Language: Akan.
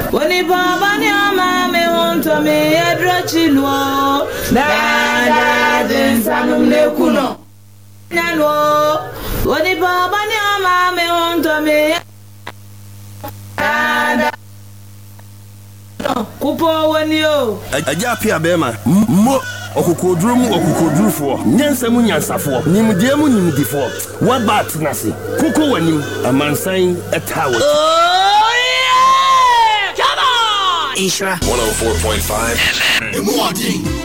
Oni baba ni ama me wonto me edrochilwo. Da densanum ne kuno. Nalo. Oni baba ni ama me wonto me kupo woni o. Aja pia bema. Mo okukodrufo. Nyansamu nyansafo. Nimdiemu nimdifo. Wabat nasi. Kuko wanim amansan etawo. Oh yeah! Come on! Ishra 104.5 FM.